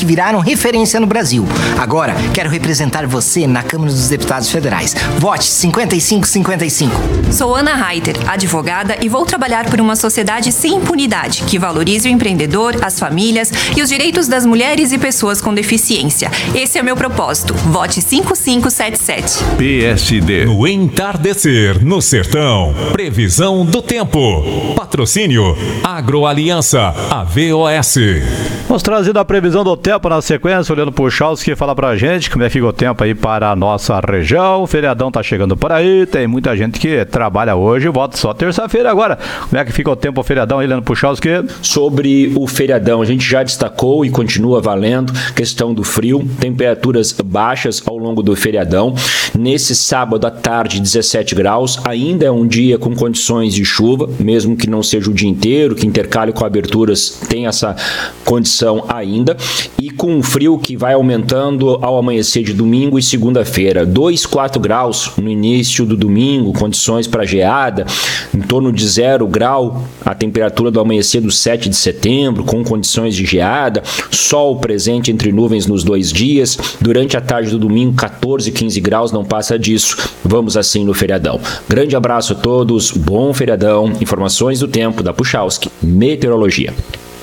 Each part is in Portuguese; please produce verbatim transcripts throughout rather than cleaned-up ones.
que viraram referência no Brasil. Agora, quero representar você na Câmara dos Deputados Federais. Vote cinquenta e cinco cinquenta e cinco. Sou Ana Reiter, advogada, e vou trabalhar por uma sociedade sem impunidade, que valorize o empreendedor, as famílias e os direitos das mulheres e pessoas com deficiência. Esse é meu propósito. Vote cinco cinco sete sete. P S D. No entardecer, no sertão. Previsão do tempo. Patrocínio Agroaliança, A V O S. Vamos trazendo a previsão do tempo na sequência, olhando pro Chalski falar pra gente como é que fica o tempo aí para a nossa região. O feriadão tá chegando por aí, tem muita gente que trabalha hoje, volta só terça-feira agora. Como é que fica o tempo, o feriadão aí, olhando pro Chalski? Sobre o feriadão, a gente já destacou e continua valendo questão do frio, temperaturas baixas ao longo do feriadão. Nesse sábado à tarde, dezessete graus, ainda é um dia com condições de chuva, mesmo que não seja o dia inteiro, que intercale com aberturas, tem essa condição ainda, e com um frio que vai aumentando ao amanhecer de domingo e segunda-feira. dois, quatro graus no início do domingo, condições para geada, em torno de zero grau a temperatura do amanhecer do sete de setembro, com condições de geada, sol presente entre nuvens nos dois dias, durante a tarde do domingo catorze, quinze graus, não passa disso. Vamos assim no feriadão. Grande abraço a todos, bom feriadão, informações do tempo da Puchalski, Meteorologia.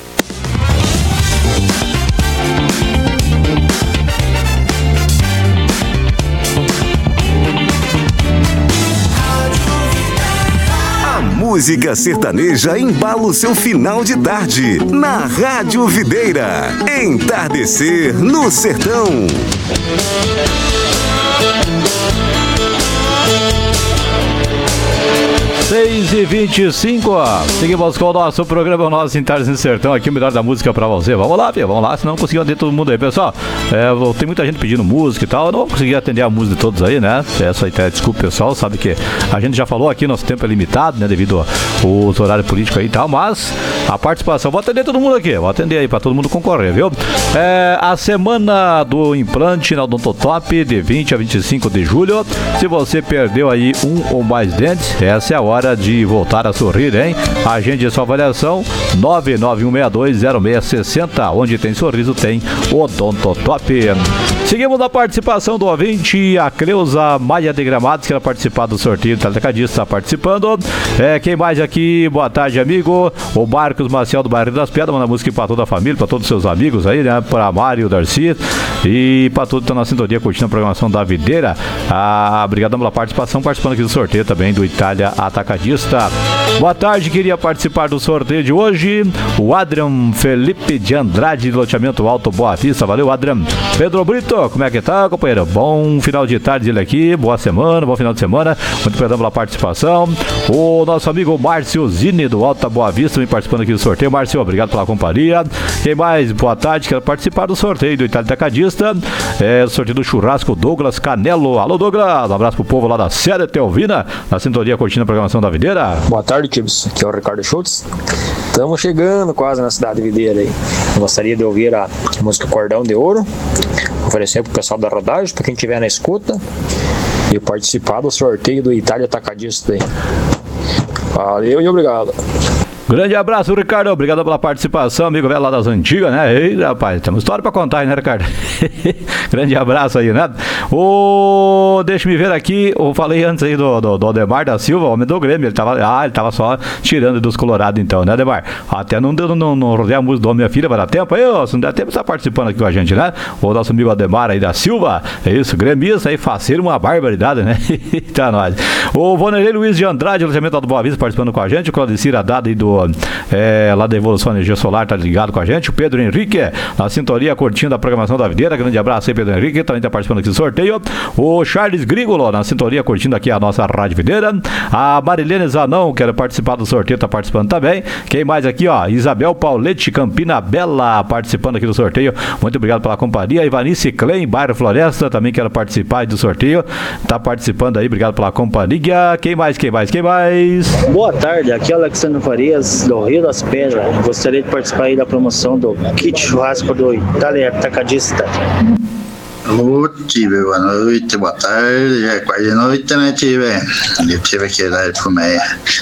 Música sertaneja embala o seu final de tarde na Rádio Videira. Entardecer no sertão. seis e vinte e cinco, seguimos com o nosso programa, o nosso Entardecer no Sertão, aqui o melhor da música pra você. Vamos lá, filho, vamos lá, senão não conseguimos atender todo mundo aí, pessoal. É, tem muita gente pedindo música e tal, eu não vou conseguir atender a música de todos aí, né? Essa aí, desculpa, pessoal, sabe que a gente já falou aqui, nosso tempo é limitado, né, devido aos horários políticos aí e tal, mas a participação, vou atender todo mundo aqui, vou atender aí pra todo mundo concorrer, viu? É, a semana do implante na Odontotop, de vinte a vinte e cinco de julho. Se você perdeu aí um ou mais dentes, essa é a hora de voltar a sorrir, hein? Agende sua avaliação nove nove um seis dois zero seis seis zero, onde tem sorriso tem Odontotop. Seguimos na participação do ouvinte, a Cleusa Maia de Gramados, que era participar do sorteio do Atacadista, está participando. É, quem mais aqui? Boa tarde, amigo. O Marcos Maciel do Bairro das Pedras, manda música para toda a família, para todos os seus amigos aí, né? Para Mário, Darcy e para todos que estão na sintonia curtindo a programação da Videira. Ah, obrigado pela participação, participando aqui do sorteio também do Itália Atacadista. Boa tarde, queria participar do sorteio de hoje. O Adrian Felipe de Andrade, de loteamento Alto Boa Vista. Valeu, Adrian. Pedro Brito, como é que tá, companheiro? Bom final de tarde ele aqui, boa semana, bom final de semana. Muito obrigado pela participação. O nosso amigo Márcio Zini, do Alta Boa Vista, também participando aqui do sorteio. Márcio, obrigado pela companhia. Quem mais? Boa tarde, quero participar do sorteio do Itália Atacadista. É o sorteio do churrasco Douglas Canelo. Alô, Douglas, um abraço pro povo lá da Serra Teovina, na sintonia curtindo a programação da Videira. Boa tarde, Tibos. Aqui é o Ricardo Schultz. Estamos chegando quase na cidade de Videira aí. Gostaria de ouvir a música Cordão de Ouro, oferecer pro pessoal da rodagem, para quem estiver na escuta, e participar do sorteio do Itália Atacadista aí. Valeu e obrigado. Grande abraço, Ricardo. Obrigado pela participação, amigo velho lá das antigas, né? Ei, rapaz, temos história pra contar aí, né, Ricardo? Grande abraço aí, né? O... Deixa eu me ver aqui. Eu falei antes aí do, do, do Ademar da Silva, homem do Grêmio. Ele tava, ah, ele tava só tirando dos Colorados, então, né, Ademar? Até não deu, não, não rodei a música do Minha Filha, vai dar tempo aí, ó. Se não der tempo, você tá participando aqui com a gente, né? O nosso amigo Ademar aí da Silva. É isso, gremista aí, faceiro, uma barbaridade, né? Tá nós. O Vanderlei Luiz de Andrade, loteamento do Boa Vista, participando com a gente. O Claudicir Haddad aí do. É, lá da Evolução Energia Solar, tá ligado com a gente. O Pedro Henrique, na sintonia, curtindo a programação da Videira. Grande abraço aí, Pedro Henrique, também tá participando aqui do sorteio. O Charles Grigolo, na sintonia, curtindo aqui a nossa Rádio Videira. A Marilene Zanão, quer participar do sorteio, tá participando também. Quem mais aqui, ó? Isabel Paulete, Campina Bela, participando aqui do sorteio. Muito obrigado pela companhia. Ivanice Klein, bairro Floresta, também quer participar do sorteio, tá participando aí, obrigado pela companhia. Quem mais, quem mais, quem mais? Boa tarde, aqui é o Alexandre Farias, do Rio das Pedras. Gostaria de participar aí da promoção do kit churrasco do Itália Atacadista. Alô, Tive, boa noite, boa tarde, já é quase noite, né, Tive? Eu tive aqui lá de Fumeia.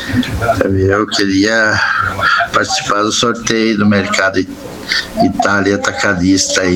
Eu queria participar do sorteio do mercado Itália Atacadista aí.